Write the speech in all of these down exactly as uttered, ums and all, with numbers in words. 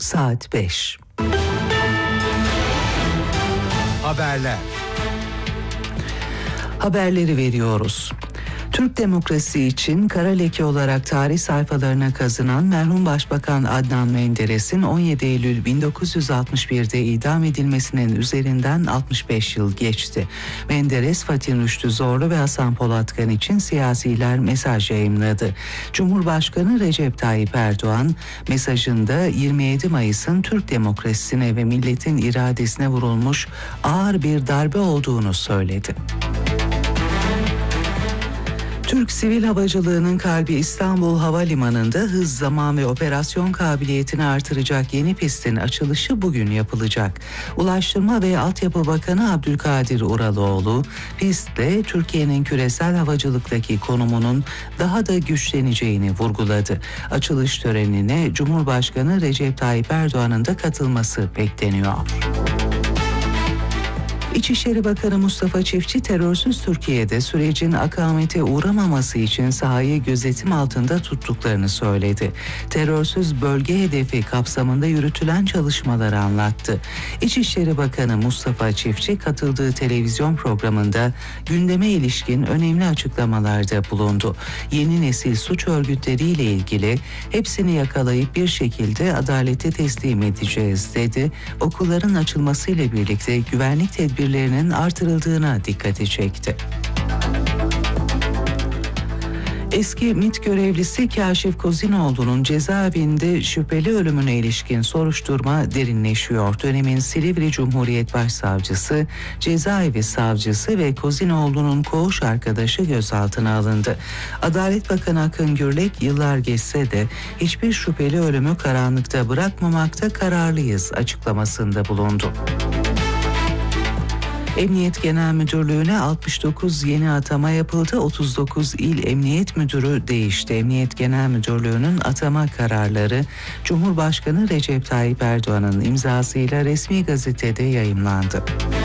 saat beş. Haberler. Haberleri veriyoruz. Türk demokrasi için kara leke olarak tarih sayfalarına kazınan merhum Başbakan Adnan Menderes'in on yedi Eylül bin dokuz yüz altmış bir'de idam edilmesinin üzerinden altmış beş yıl geçti. Menderes, Fatih Rüştü Zorlu ve Hasan Polatkan için siyasiler mesaj yayımladı. Cumhurbaşkanı Recep Tayyip Erdoğan mesajında yirmi yedi Mayıs'ın Türk demokrasisine ve milletin iradesine vurulmuş ağır bir darbe olduğunu söyledi. Türk sivil havacılığının kalbi İstanbul Havalimanı'nda hız, zaman ve operasyon kabiliyetini artıracak yeni pistin açılışı bugün yapılacak. Ulaştırma ve Altyapı Bakanı Abdülkadir Uraloğlu, pistle Türkiye'nin küresel havacılıktaki konumunun daha da güçleneceğini vurguladı. Açılış törenine Cumhurbaşkanı Recep Tayyip Erdoğan'ın da katılması bekleniyor. İçişleri Bakanı Mustafa Çiftçi, terörsüz Türkiye'de sürecin akamete uğramaması için sahayı gözetim altında tuttuklarını söyledi. Terörsüz bölge hedefi kapsamında yürütülen çalışmaları anlattı. İçişleri Bakanı Mustafa Çiftçi katıldığı televizyon programında gündeme ilişkin önemli açıklamalarda bulundu. Yeni nesil suç örgütleriyle ilgili hepsini yakalayıp bir şekilde adalete teslim edeceğiz dedi. Okulların açılmasıyla birlikte güvenlik tedbirleri artırıldığına dikkati çekti. Eski MİT görevlisi Kaşif Kozinoğlu'nun cezaevinde şüpheli ölümüne ilişkin soruşturma derinleşiyor. Dönemin Silivri Cumhuriyet Başsavcısı, cezaevi savcısı ve Kozinoğlu'nun koğuş arkadaşı gözaltına alındı. Adalet Bakanı Akın Gürlek, yıllar geçse de hiçbir şüpheli ölümü karanlıkta bırakmamakta kararlıyız açıklamasında bulundu. Emniyet Genel Müdürlüğü'ne altmış dokuz yeni atama yapıldı. otuz dokuz il emniyet müdürü değişti. Emniyet Genel Müdürlüğü'nün atama kararları Cumhurbaşkanı Recep Tayyip Erdoğan'ın imzasıyla resmi gazetede yayımlandı.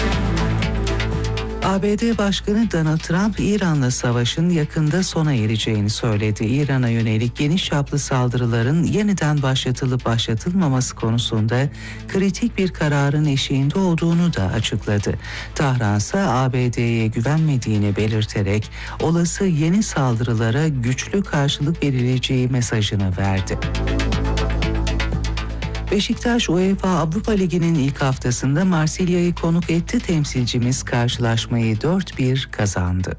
A B D Başkanı Donald Trump, İran'la savaşın yakında sona ereceğini söyledi. İran'a yönelik geniş çaplı saldırıların yeniden başlatılıp başlatılmaması konusunda kritik bir kararın eşiğinde olduğunu da açıkladı. Tahran ise A B D'ye güvenmediğini belirterek olası yeni saldırılara güçlü karşılık verileceği mesajını verdi. Beşiktaş UEFA Avrupa Ligi'nin ilk haftasında Marsilya'yı konuk etti. Temsilcimiz karşılaşmayı dört bir kazandı.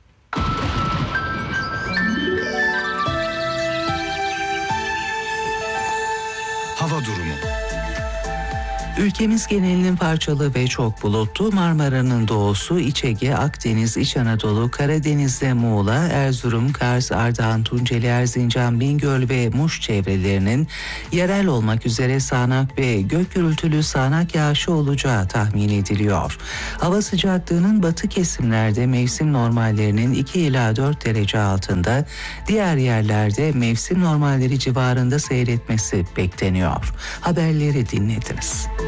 Hava durumu. Ülkemiz genelinin parçalı ve çok bulutlu. Marmara'nın doğusu, İç Ege, Akdeniz, İç Anadolu, Karadeniz'de Muğla, Erzurum, Kars, Ardahan, Tunceli, Erzincan, Bingöl ve Muş çevrelerinin yerel olmak üzere sağanak ve gök gürültülü sağanak yağışı olacağı tahmin ediliyor. Hava sıcaklığının batı kesimlerde mevsim normallerinin iki ila dört derece altında, diğer yerlerde mevsim normalleri civarında seyretmesi bekleniyor. Haberleri dinlediniz.